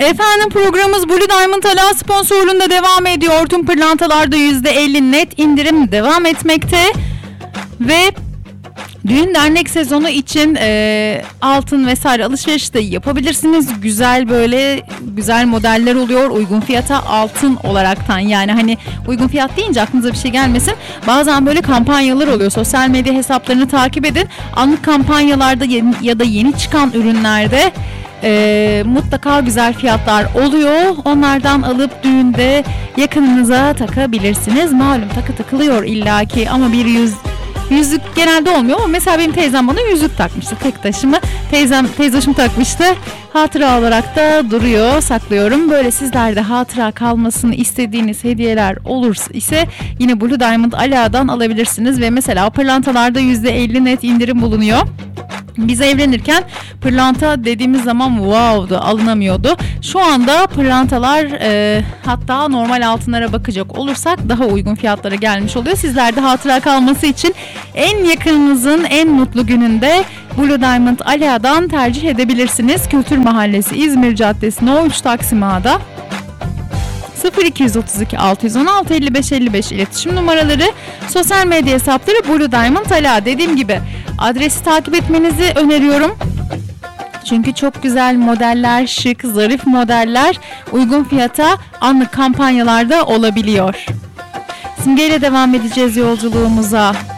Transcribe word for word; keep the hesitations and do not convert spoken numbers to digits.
Efendim programımız Blue Diamond Ala sponsorluğunda devam ediyor. Tüm pırlantalarda yüzde elli net indirim devam etmekte. Ve düğün dernek sezonu için e, altın vesaire alışveriş de yapabilirsiniz. Güzel böyle güzel modeller oluyor. Uygun fiyata altın olaraktan, yani hani uygun fiyat deyince aklınıza bir şey gelmesin. Bazen böyle kampanyalar oluyor. Sosyal medya hesaplarını takip edin. Anlık kampanyalarda yeni, ya da yeni çıkan ürünlerde e, mutlaka güzel fiyatlar oluyor. Onlardan alıp düğünde yakınınıza takabilirsiniz. Malum takı takılıyor illaki ama bir yüz yüzük genelde olmuyor ama mesela benim teyzem bana yüzük takmıştı. Tek taşımı teyzem teyzoşum takmıştı. Hatıra olarak da duruyor, saklıyorum. Böyle sizler de hatıra kalmasını istediğiniz hediyeler olursa ise yine Blue Diamond Ala'dan alabilirsiniz ve mesela pırlantalarda yüzde elli net indirim bulunuyor. Biz evlenirken pırlanta dediğimiz zaman wow'du, alınamıyordu. Şu anda pırlantalar e, hatta normal altınlara bakacak olursak daha uygun fiyatlara gelmiş oluyor. Sizler de hatıra kalması için en yakınınızın en mutlu gününde Blue Diamond Ala'dan tercih edebilirsiniz. Kültür Mahallesi, İzmir Caddesi, No üç Taksim A'da. sıfır iki otuz iki altı yüz on altı elli beş elli beş iletişim numaraları, sosyal medya hesapları Blue Diamond Ala. Dediğim gibi adresi takip etmenizi öneriyorum. Çünkü çok güzel modeller, şık, zarif modeller uygun fiyata anlık kampanyalarda olabiliyor. Simge ile devam edeceğiz yolculuğumuza.